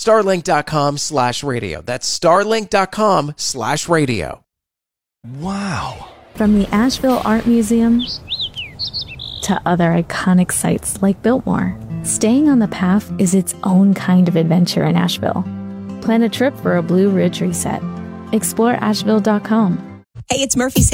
Starlink.com/radio. That's Starlink.com/radio. Wow. From the Asheville Art Museum to other iconic sites like Biltmore, staying on the path is its own kind of adventure in Asheville. Plan a trip for a Blue Ridge reset. Explore Asheville.com. Hey, it's Murphy